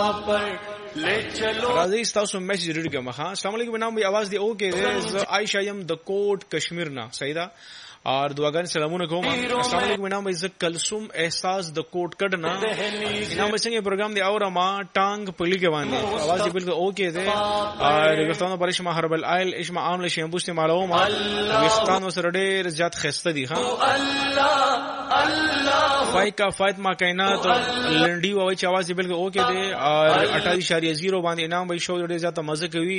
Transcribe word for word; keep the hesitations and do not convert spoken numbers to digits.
راځي تاسو میسج ریډ کوم. ها السلام علیکم. نام به आवाज دی اوکے ده عائشہ یم د کوټ کشمیر نه سیدا اور دعاګان سلامونه کوم. السلام علیکم. نام به کلثوم احساس د کوټ کډ نه نام څنګه پروګرام دی اور ما ټانګ پلی کې باندې आवाज دی بالکل اوکے ده. اور وختانو پرش ما هربل آیل اشما عامل شیمبو استعمالو ما وختانو سره ډېر زیات خسته دي. ها فای کا فاطمه کائنات لنډي وای چې आवाज دی بالکل اوکے ده. اور اٹھائیس اشاریہ صفر باندې انعام وای شو ډېر زیات مزه کوي.